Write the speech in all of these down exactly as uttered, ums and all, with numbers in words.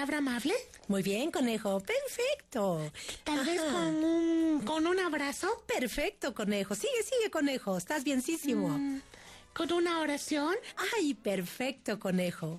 palabra amable? Muy bien, conejo, perfecto. Tal vez con un, con un abrazo. Perfecto, conejo. Sigue, sigue, conejo. Estás bienísimo. Mm, con una oración. Ay, perfecto, conejo.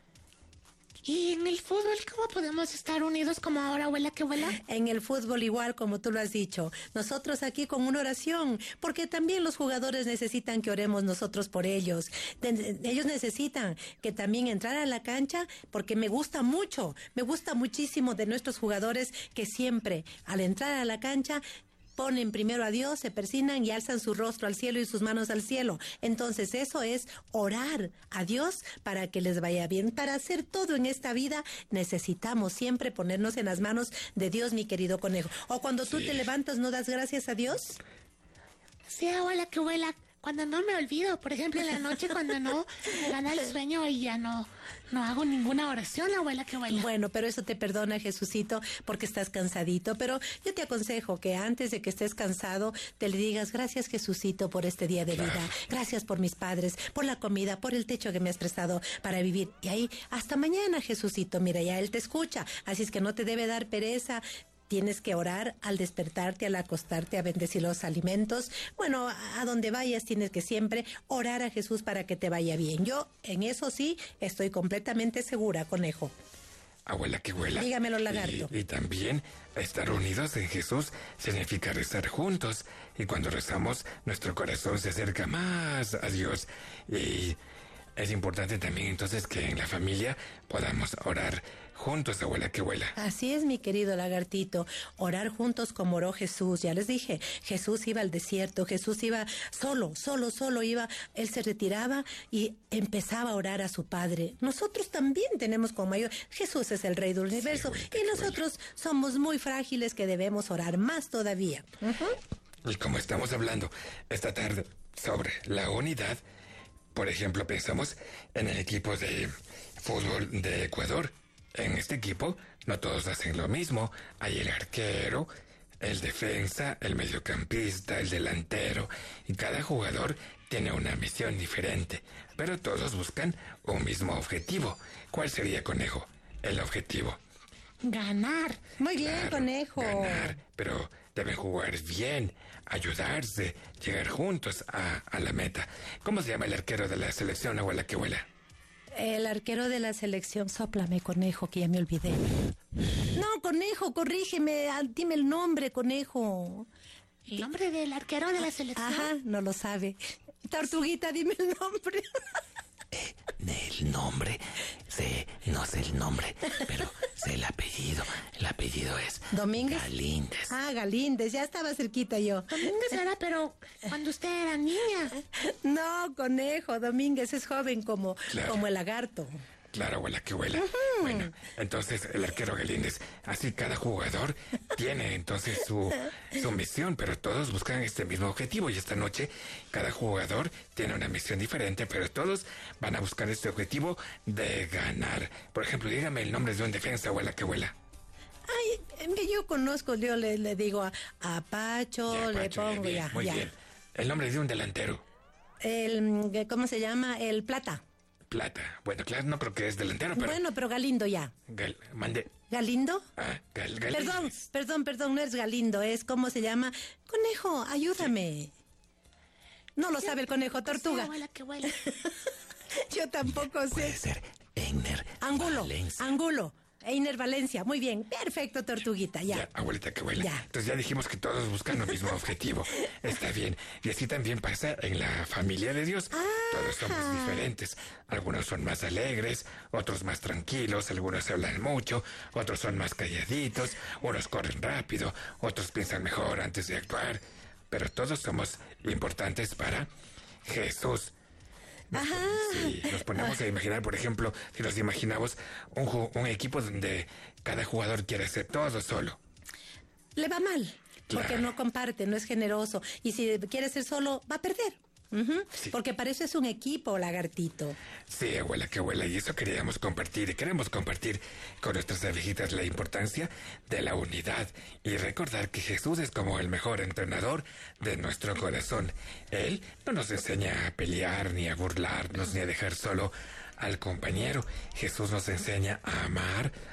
¿Y en el fútbol cómo podemos estar unidos como ahora, abuela que abuela? En el fútbol igual, como tú lo has dicho. Nosotros aquí con una oración, porque también los jugadores necesitan que oremos nosotros por ellos. De, ellos necesitan que también entrar a la cancha, porque me gusta mucho, me gusta muchísimo de nuestros jugadores que siempre al entrar a la cancha ponen primero a Dios, se persignan y alzan su rostro al cielo y sus manos al cielo. Entonces eso es orar a Dios para que les vaya bien. Para hacer todo en esta vida necesitamos siempre ponernos en las manos de Dios, mi querido conejo. O cuando tú sí. te levantas, ¿no das gracias a Dios? Sí, abuela, que abuela. Cuando no me olvido, por ejemplo, en la noche cuando no me gana el sueño y ya no, no hago ninguna oración, abuela, que abuela. Bueno, pero eso te perdona, Jesucito, porque estás cansadito. Pero yo te aconsejo que antes de que estés cansado, te le digas, gracias, Jesucito, por este día de vida. Claro. Gracias por mis padres, por la comida, por el techo que me has prestado para vivir. Y ahí, hasta mañana, Jesucito. Mira, ya Él te escucha. Así es que no te debe dar pereza. Tienes que orar al despertarte, al acostarte, a bendecir los alimentos. Bueno, a, a donde vayas tienes que siempre orar a Jesús para que te vaya bien. Yo en eso sí estoy completamente segura, conejo. Abuela que abuela. Dígamelo, lagarto. Y, y también estar unidos en Jesús significa rezar juntos. Y cuando rezamos, nuestro corazón se acerca más a Dios. Y es importante también entonces que en la familia podamos orar juntos, abuela que abuela. Así es, mi querido lagartito, orar juntos como oró Jesús. Ya les dije, Jesús iba al desierto, Jesús iba solo, solo, solo iba, Él se retiraba y empezaba a orar a su Padre. Nosotros también tenemos como mayor, Jesús es el Rey del Universo, sí, y nosotros abuela. somos muy frágiles que debemos orar más todavía. Uh-huh. Y como estamos hablando esta tarde sobre la unidad, por ejemplo, pensamos en el equipo de fútbol de Ecuador. En este equipo no todos hacen lo mismo. Hay el arquero, el defensa, el mediocampista, el delantero, y cada jugador tiene una misión diferente, pero todos buscan un mismo objetivo. ¿Cuál sería, conejo, el objetivo? Ganar. Muy bien, claro, conejo. Ganar, pero deben jugar bien, ayudarse, llegar juntos a, a la meta. ¿Cómo se llama el arquero de la selección, abuela que abuela? El arquero de la selección, sóplame, conejo, que ya me olvidé. No, conejo, corrígeme, dime el nombre, conejo. ¿El nombre del arquero de la selección? Ajá, no lo sabe. Tortuguita, dime el nombre. El nombre, sé, no sé el nombre, pero sé el apellido. El apellido es ¿Domínguez? Galíndez. Ah, Galíndez, ya estaba cerquita yo. Domínguez era, pero cuando usted era niña. No, conejo, Domínguez es joven como, claro. como el lagarto. Claro, abuela que abuela. Uh-huh. Bueno, entonces el arquero Galíndez, así cada jugador tiene entonces su, su misión, pero todos buscan este mismo objetivo. Y esta noche cada jugador tiene una misión diferente, pero todos van a buscar este objetivo de ganar. Por ejemplo, dígame el nombre de un defensa, abuela que abuela. Ay, yo conozco, yo le, le digo a, a Pacho, ya, le Pacho, pongo ya, bien, ya. Muy ya. bien. El nombre de un delantero. El, ¿cómo se llama? El Plata. Plata. Bueno, claro, no creo que es delantero, pero... Bueno, pero Galindo ya. Gal... Mande... ¿Galindo? Ah, Gal... Gal... Perdón, perdón, perdón, no es Galindo, es, ¿cómo se llama? Conejo, ayúdame. Sí. No lo sabe el conejo, tortuga. Sí, abuela, que abuela. Yo tampoco sé. Puede ser Einer Angulo, Valencia. Angulo. Einer Valencia, muy bien, perfecto, tortuguita, ya. Ya, abuelita, que abuela. Ya. Entonces ya dijimos que todos buscan el mismo objetivo. Está bien. Y así también pasa en la familia de Dios. Ah. Todos somos diferentes. Algunos son más alegres, otros más tranquilos, algunos hablan mucho, otros son más calladitos, unos corren rápido, otros piensan mejor antes de actuar. Pero todos somos importantes para Jesús. Nos, Ajá. Sí, nos ponemos a imaginar, por ejemplo, si nos imaginamos un, un equipo donde cada jugador quiere hacer todo solo. Le va mal, claro. Porque no comparte, no es generoso. Y si quiere ser solo, va a perder. Uh-huh. Sí. Porque para eso es un equipo, lagartito. Sí, abuela, que abuela, y eso queríamos compartir, y queremos compartir con nuestras abejitas la importancia de la unidad y recordar que Jesús es como el mejor entrenador de nuestro corazón. Él no nos enseña a pelear, ni a burlarnos, ni a dejar solo al compañero. Jesús nos enseña a amar,